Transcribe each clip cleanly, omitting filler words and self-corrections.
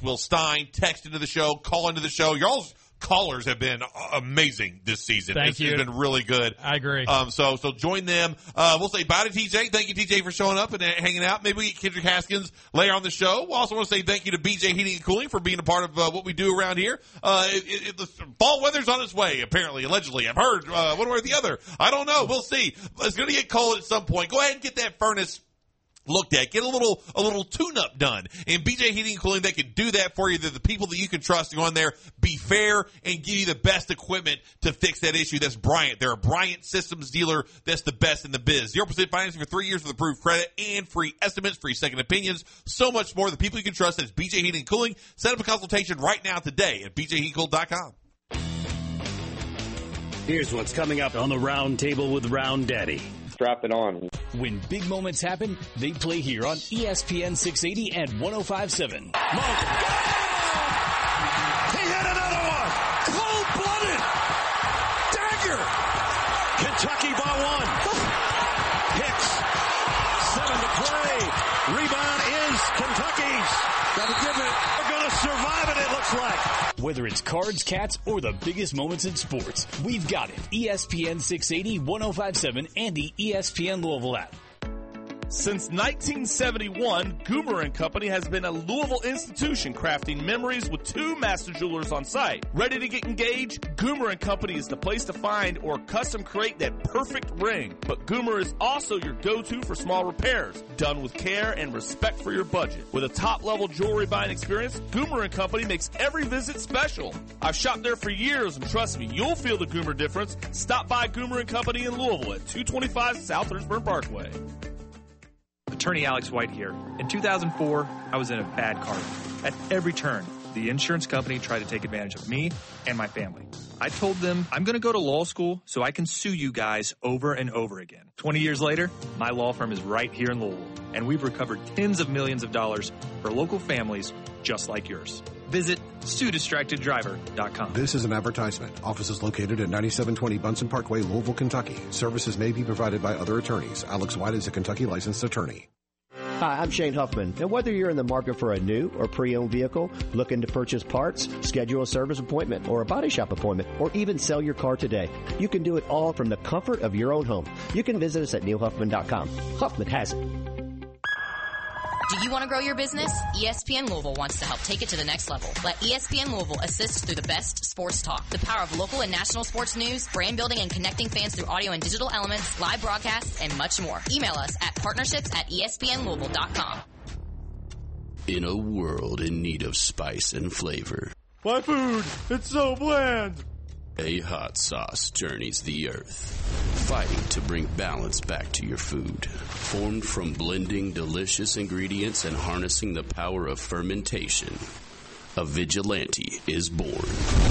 Will Stein, text into the show, call into the show. Y'all's callers have been amazing this season. Thank you. It's been really good. I agree. So join them. We'll say bye to TJ. Thank you, TJ, for showing up and hanging out. Maybe we get Kendrick Haskins later on the show. We also want to say thank you to BJ Heating and Cooling for being a part of what we do around here. The fall weather's on its way, apparently, allegedly. I've heard one way or the other. I don't know. We'll see. It's going to get cold at some point. Go ahead and get that furnace looked at. Get a little tune-up done. And BJ Heating and Cooling, they can do that for you. They're the people that you can trust to go in there, be fair, and give you the best equipment to fix that issue. That's Bryant. They're a Bryant Systems dealer that's the best in the biz. 0% financing for 3 years with approved credit and free estimates, free second opinions, so much more. The people you can trust, that's BJ Heating and Cooling. Set up a consultation right now today at bjheatingcool.com. Here's what's coming up on the Round Table with Round Daddy. Strap it on. When big moments happen, they play here on ESPN 680 and 105.7. Monk. He hit another one. Cold-blooded. Dagger. Kentucky by one. Hicks. 7 to play. Rebound is Kentucky's. Gotta give it. They're gonna survive it looks like. Whether it's cards, cats, or the biggest moments in sports, we've got it. ESPN 680, 105.7, and the ESPN Louisville app. Since 1971, Goomer & Company has been a Louisville institution crafting memories with 2 master jewelers on site. Ready to get engaged? Goomer & Company is the place to find or custom create that perfect ring. But Goomer is also your go-to for small repairs, done with care and respect for your budget. With a top-level jewelry buying experience, Goomer & Company makes every visit special. I've shopped there for years, and trust me, you'll feel the Goomer difference. Stop by Goomer & Company in Louisville at 225 South Lynchburg Parkway. Attorney Alex White here. In 2004, I was in a bad car. At every turn, the insurance company tried to take advantage of me and my family. I told them I'm going to go to law school so I can sue you guys over and over again. 20 years later, my law firm is right here in Louisville, and we've recovered tens of millions of dollars for local families just like yours. Visit SueDistractedDriver.com. This is an advertisement. Offices located at 9720 Bunsen Parkway, Louisville, Kentucky. Services may be provided by other attorneys. Alex White is a Kentucky licensed attorney. Hi, I'm Shane Huffman. And whether you're in the market for a new or pre-owned vehicle, looking to purchase parts, schedule a service appointment or a body shop appointment, or even sell your car today, you can do it all from the comfort of your own home. You can visit us at neilhuffman.com. Huffman has it. Do you want to grow your business? ESPN Louisville wants to help take it to the next level. Let ESPN Louisville assist through the best sports talk, the power of local and national sports news, brand building and connecting fans through audio and digital elements, live broadcasts, and much more. Email us at partnerships@espnlouisville.com. In a world in need of spice and flavor, my food, it's so bland. A hot sauce journeys the earth, fighting to bring balance back to your food. Formed from blending delicious ingredients and harnessing the power of fermentation, a Vigilante is born.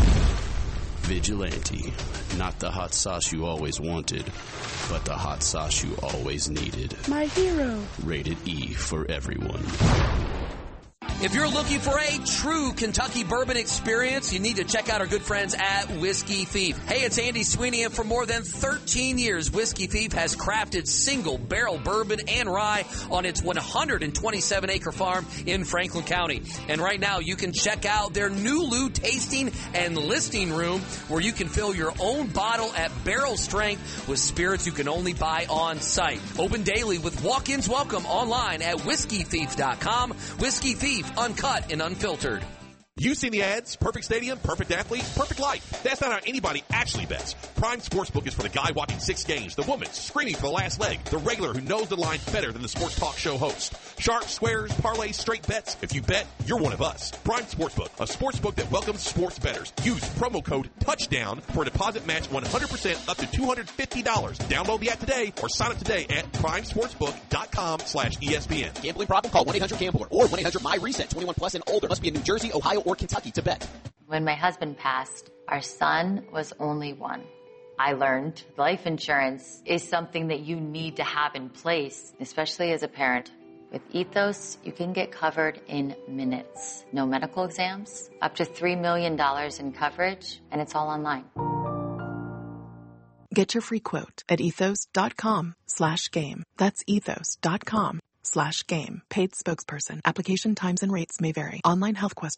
Vigilante, not the hot sauce you always wanted, but the hot sauce you always needed. My hero. Rated E for everyone. If you're looking for a true Kentucky bourbon experience, you need to check out our good friends at Whiskey Thief. Hey, it's Andy Sweeney, and for more than 13 years, Whiskey Thief has crafted single barrel bourbon and rye on its 127-acre farm in Franklin County. And right now, you can check out their new Lou tasting and listing room where you can fill your own bottle at barrel strength with spirits you can only buy on site. Open daily with walk-ins welcome online at whiskeythief.com. Whiskey Thief, uncut and unfiltered. You've seen the ads. Perfect stadium, perfect athlete, perfect life. That's not how anybody actually bets. Prime Sportsbook is for the guy watching 6 games, the woman screaming for the last leg, the regular who knows the lines better than the sports talk show host. Sharps, squares, parlays, straight bets. If you bet, you're one of us. Prime Sportsbook, a sportsbook that welcomes sports bettors. Use promo code TOUCHDOWN for a deposit match 100% up to $250. Download the app today or sign up today at primesportsbook.com/ESPN. Gambling problem? Call 1-800-GAMBLER or 1-800-MY-RESET. 21 plus and older. Must be in New Jersey, Ohio, or Kentucky to bet. When my husband passed, our son was only 1. I learned life insurance is something that you need to have in place, especially as a parent. With Ethos, you can get covered in minutes. No medical exams, up to $3 million in coverage, and it's all online. Get your free quote at ethos.com/game. That's ethos.com/game. Paid spokesperson. Application times and rates may vary. Online health questions.